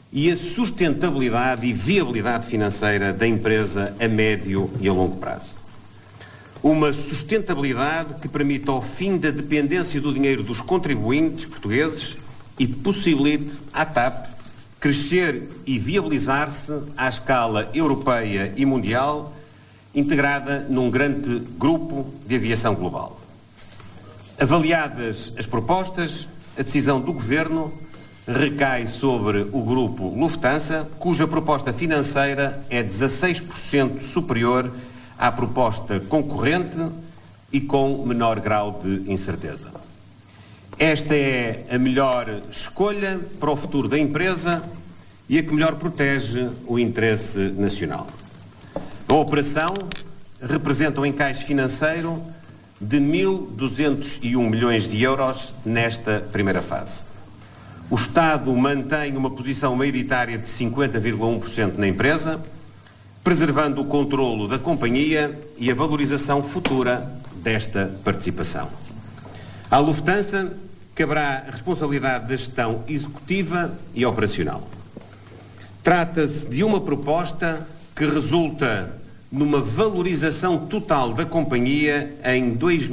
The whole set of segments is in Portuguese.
e a sustentabilidade e viabilidade financeira da empresa a médio e a longo prazo. Uma sustentabilidade que permita o fim da dependência do dinheiro dos contribuintes portugueses e possibilite à TAP crescer e viabilizar-se à escala europeia e mundial, integrada num grande grupo de aviação global. Avaliadas as propostas, a decisão do Governo recai sobre o grupo Lufthansa, cuja proposta financeira é 16% superior à proposta concorrente e com menor grau de incerteza. Esta é a melhor escolha para o futuro da empresa e a que melhor protege o interesse nacional. A operação representa um encaixe financeiro de 1.201 milhões de euros nesta primeira fase. O Estado mantém uma posição maioritária de 50,1% na empresa, preservando o controlo da companhia e a valorização futura desta participação. À Lufthansa caberá a responsabilidade da gestão executiva e operacional. Trata-se de uma proposta que resulta numa valorização total da companhia em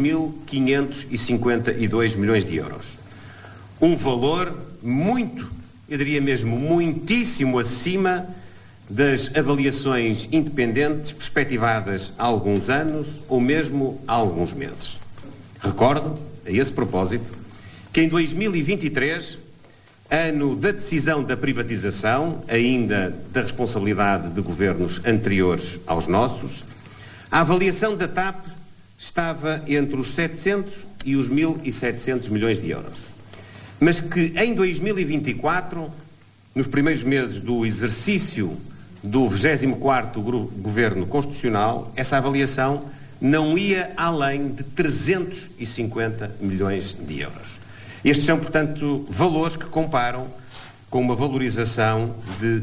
2.552 milhões de euros. Um valor muito, eu diria mesmo muitíssimo acima das avaliações independentes perspectivadas há alguns anos ou mesmo há alguns meses. Recordo, a esse propósito, que em 2023, ano da decisão da privatização, ainda da responsabilidade de governos anteriores aos nossos, a avaliação da TAP estava entre os 700 e os 1.700 milhões de euros. Mas que em 2024, nos primeiros meses do exercício do 24º Governo Constitucional, essa avaliação não ia além de 350 milhões de euros. Estes são, portanto, valores que comparam com uma valorização de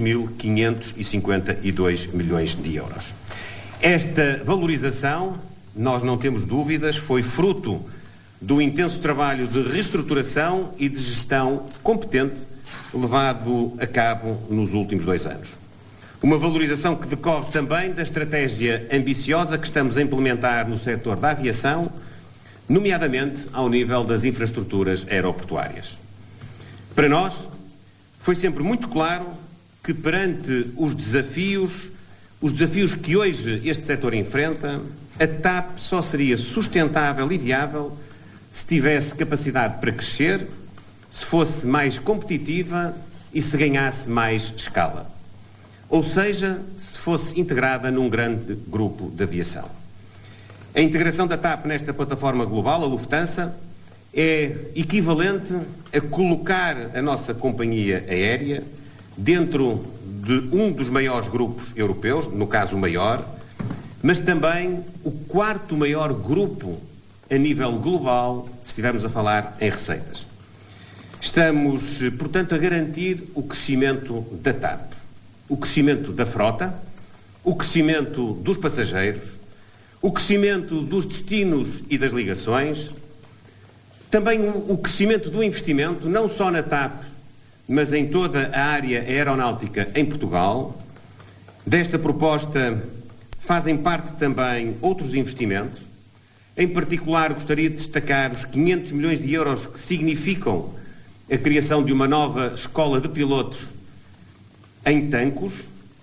2.552 milhões de euros. Esta valorização, nós não temos dúvidas, foi fruto do intenso trabalho de reestruturação e de gestão competente levado a cabo nos últimos 2 anos. Uma valorização que decorre também da estratégia ambiciosa que estamos a implementar no setor da aviação, nomeadamente ao nível das infraestruturas aeroportuárias. Para nós, foi sempre muito claro que perante os desafios que hoje este setor enfrenta, a TAP só seria sustentável e viável se tivesse capacidade para crescer, se fosse mais competitiva e se ganhasse mais escala. Ou seja, se fosse integrada num grande grupo de aviação. A integração da TAP nesta plataforma global, a Lufthansa, é equivalente a colocar a nossa companhia aérea dentro de um dos maiores grupos europeus, no caso o maior, mas também o 4º maior grupo a nível global, se estivermos a falar em receitas. Estamos, portanto, a garantir o crescimento da TAP, o crescimento da frota, o crescimento dos passageiros, o crescimento dos destinos e das ligações, também o crescimento do investimento, não só na TAP, mas em toda a área aeronáutica em Portugal. Desta proposta fazem parte também outros investimentos. Em particular, gostaria de destacar os 500 milhões de euros que significam a criação de uma nova escola de pilotos em Tancos,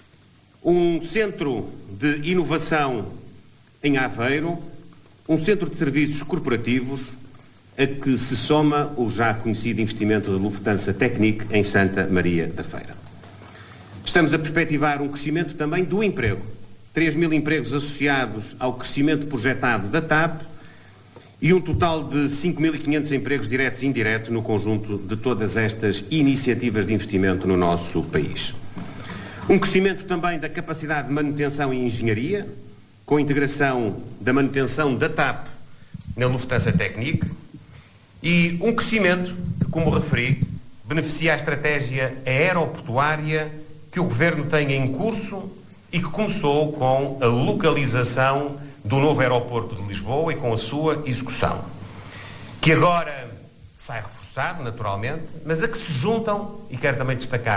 um centro de inovação em Aveiro, um centro de serviços corporativos, a que se soma o já conhecido investimento da Lufthansa Technik em Santa Maria da Feira. Estamos a perspectivar um crescimento também do emprego. 3.000 empregos associados ao crescimento projetado da TAP e um total de 5.500 empregos diretos e indiretos no conjunto de todas estas iniciativas de investimento no nosso país. Um crescimento também da capacidade de manutenção e engenharia, com a integração da manutenção da TAP na Lufthansa Technik, e um crescimento que, como referi, beneficia a estratégia aeroportuária que o Governo tem em curso e que começou com a localização do novo aeroporto de Lisboa e com a sua execução, que agora sai reforçado, naturalmente, mas a que se juntam, e quero também destacar